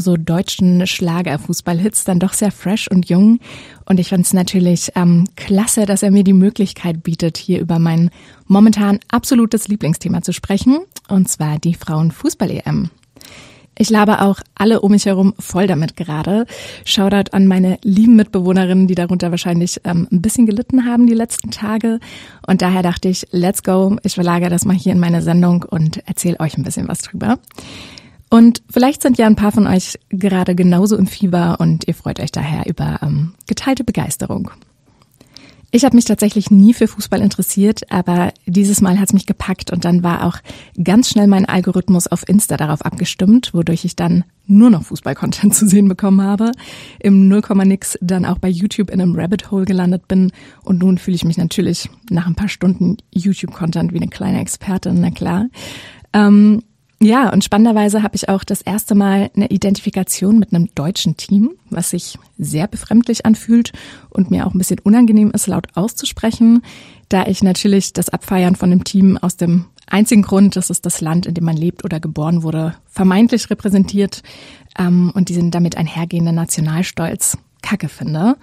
so deutschen Schlagerfußballhits dann doch sehr fresh und jung. Und ich fand es natürlich klasse, dass er mir die Möglichkeit bietet, hier über mein momentan absolutes Lieblingsthema zu sprechen, und zwar die Frauenfußball-EM. Ich laber auch alle um mich herum voll damit gerade. Shoutout an meine lieben Mitbewohnerinnen, die darunter wahrscheinlich ein bisschen gelitten haben die letzten Tage. Und daher dachte ich, let's go, ich verlagere das mal hier in meine Sendung und erzähle euch ein bisschen was drüber. Und vielleicht sind ja ein paar von euch gerade genauso im Fieber und ihr freut euch daher über geteilte Begeisterung. Ich habe mich tatsächlich nie für Fußball interessiert, aber dieses Mal hat es mich gepackt und dann war auch ganz schnell mein Algorithmus auf Insta darauf abgestimmt, wodurch ich dann nur noch Fußball-Content zu sehen bekommen habe, im 0,nix dann auch bei YouTube in einem Rabbit Hole gelandet bin und nun fühle ich mich natürlich nach ein paar Stunden YouTube-Content wie eine kleine Expertin, na klar. Ja, und spannenderweise habe ich auch das erste Mal eine Identifikation mit einem deutschen Team, was sich sehr befremdlich anfühlt und mir auch ein bisschen unangenehm ist, laut auszusprechen, da ich natürlich das Abfeiern von dem Team aus dem einzigen Grund, dass es das Land, in dem man lebt oder geboren wurde, vermeintlich repräsentiert und diesen damit einhergehenden Nationalstolz Kacke finde.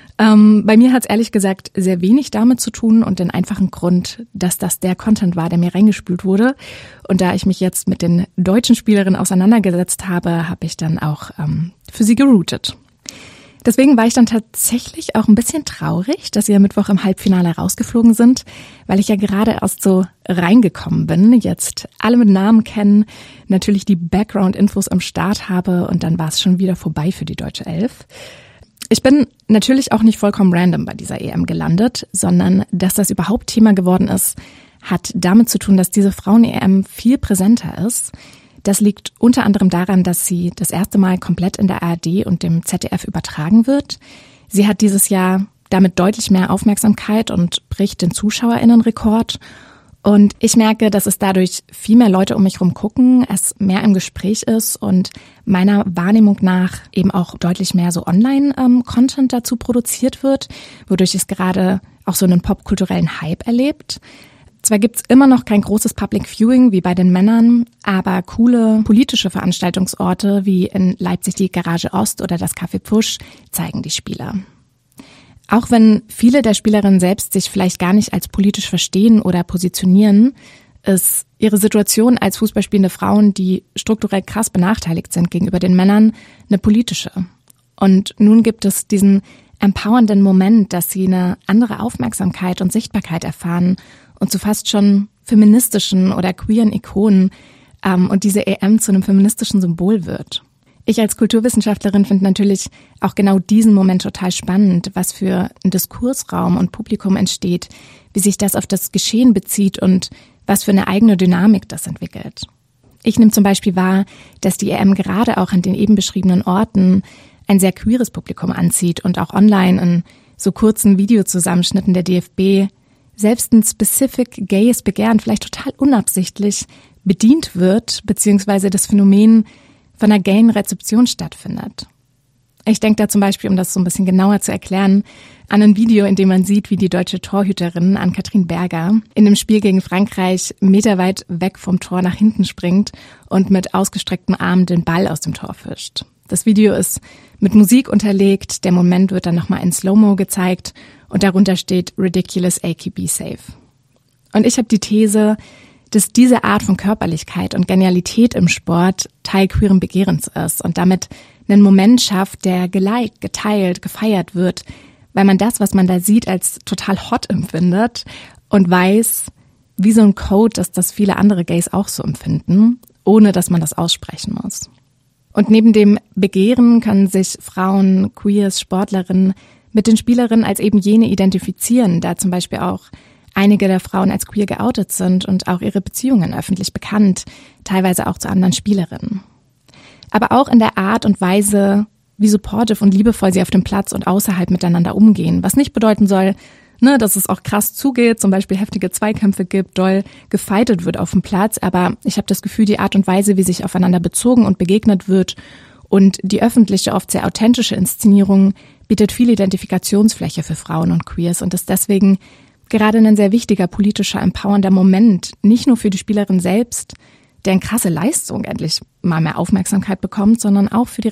Bei mir hat es ehrlich gesagt sehr wenig damit zu tun und den einfachen Grund, dass das der Content war, der mir reingespült wurde. Und da ich mich jetzt mit den deutschen Spielerinnen auseinandergesetzt habe, habe ich dann auch für sie gerootet. Deswegen war ich dann tatsächlich auch ein bisschen traurig, dass sie am Mittwoch im Halbfinale rausgeflogen sind, weil ich ja gerade erst so reingekommen bin, jetzt alle mit Namen kennen, natürlich die Background-Infos am Start habe und dann war es schon wieder vorbei für die deutsche Elf. Ich bin natürlich auch nicht vollkommen random bei dieser EM gelandet, sondern dass das überhaupt Thema geworden ist, hat damit zu tun, dass diese Frauen-EM viel präsenter ist. Das liegt unter anderem daran, dass sie das erste Mal komplett in der ARD und dem ZDF übertragen wird. Sie hat dieses Jahr damit deutlich mehr Aufmerksamkeit und bricht den ZuschauerInnenrekord. Und ich merke, dass es dadurch viel mehr Leute um mich herum gucken, es mehr im Gespräch ist und meiner Wahrnehmung nach eben auch deutlich mehr so Online-Content dazu produziert wird, wodurch es gerade auch so einen popkulturellen Hype erlebt. Zwar gibt's immer noch kein großes Public Viewing wie bei den Männern, aber coole politische Veranstaltungsorte wie in Leipzig die Garage Ost oder das Café Pfusch zeigen die Spieler. Auch wenn viele der Spielerinnen selbst sich vielleicht gar nicht als politisch verstehen oder positionieren, ist ihre Situation als fußballspielende Frauen, die strukturell krass benachteiligt sind gegenüber den Männern, eine politische. Und nun gibt es diesen empowernden Moment, dass sie eine andere Aufmerksamkeit und Sichtbarkeit erfahren und zu fast schon feministischen oder queeren Ikonen und diese EM zu einem feministischen Symbol wird. Ich als Kulturwissenschaftlerin finde natürlich auch genau diesen Moment total spannend, was für ein Diskursraum und Publikum entsteht, wie sich das auf das Geschehen bezieht und was für eine eigene Dynamik das entwickelt. Ich nehme zum Beispiel wahr, dass die EM gerade auch an den eben beschriebenen Orten ein sehr queeres Publikum anzieht und auch online in so kurzen Videozusammenschnitten der DFB selbst ein specific gayes Begehren vielleicht total unabsichtlich bedient wird, beziehungsweise das Phänomen von einer gayen Rezeption stattfindet. Ich denke da zum Beispiel, um das so ein bisschen genauer zu erklären, an ein Video, in dem man sieht, wie die deutsche Torhüterin Ann-Kathrin Berger in dem Spiel gegen Frankreich meterweit weg vom Tor nach hinten springt und mit ausgestrecktem Arm den Ball aus dem Tor fischt. Das Video ist mit Musik unterlegt, der Moment wird dann nochmal in Slow-Mo gezeigt und darunter steht Ridiculous AKB Safe. Und ich habe die These, dass diese Art von Körperlichkeit und Genialität im Sport Teil queeren Begehrens ist und damit einen Moment schafft, der geliked, geteilt, gefeiert wird, weil man das, was man da sieht, als total hot empfindet und weiß, wie so ein Code, dass das viele andere Gays auch so empfinden, ohne dass man das aussprechen muss. Und neben dem Begehren können sich Frauen, Queers, Sportlerinnen mit den Spielerinnen als eben jene identifizieren, da zum Beispiel auch einige der Frauen als queer geoutet sind und auch ihre Beziehungen öffentlich bekannt, teilweise auch zu anderen Spielerinnen. Aber auch in der Art und Weise, wie supportive und liebevoll sie auf dem Platz und außerhalb miteinander umgehen, was nicht bedeuten soll, dass es auch krass zugeht, zum Beispiel heftige Zweikämpfe gibt, doll gefightet wird auf dem Platz, aber ich habe das Gefühl, die Art und Weise, wie sich aufeinander bezogen und begegnet wird und die öffentliche, oft sehr authentische Inszenierung bietet viel Identifikationsfläche für Frauen und Queers und ist deswegen gerade ein sehr wichtiger politischer, empowernder Moment, nicht nur für die Spielerin selbst, deren krasse Leistung endlich mal mehr Aufmerksamkeit bekommt, sondern auch für die